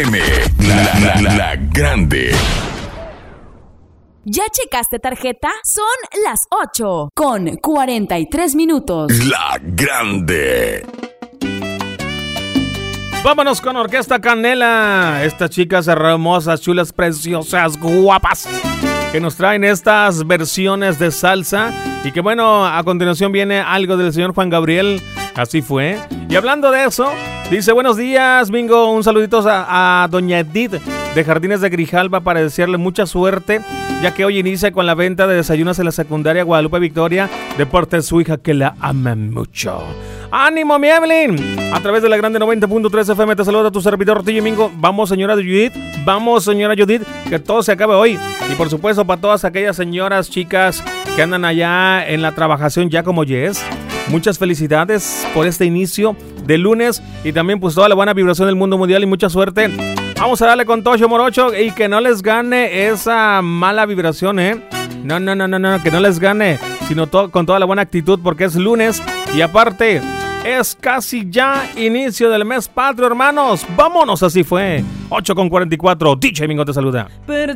FM, la grande. ¿Ya checaste tarjeta? Son las 8:43. La grande. Vámonos con Orquesta Canela. Estas chicas hermosas, chulas, preciosas, guapas, que nos traen estas versiones de salsa. Y que bueno, a continuación viene algo del señor Juan Gabriel. Así fue. Y hablando de eso, dice: buenos días, Mingo. Un saludito a doña Edith de Jardines de Grijalba para desearle mucha suerte, ya que hoy inicia con la venta de desayunos en la secundaria Guadalupe Victoria de parte de su hija, que la ama mucho. ¡Ánimo, mi Evelyn! A través de la grande 90.3 FM te saluda tu servidor Tillo Mingo. Vamos, señora Judith. Vamos, señora Judith, que todo se acabe hoy. Y por supuesto, para todas aquellas señoras, chicas que andan allá en la trabajación ya como Jess, muchas felicidades por este inicio de lunes y también pues toda la buena vibración del mundo mundial y mucha suerte. Vamos a darle con Tocho Morocho y que no les gane esa mala vibración, No, que no les gane, sino con toda la buena actitud, porque es lunes y aparte es casi ya inicio del mes patrio, hermanos. Vámonos, así fue. 8:44, DJ Mingo te saluda.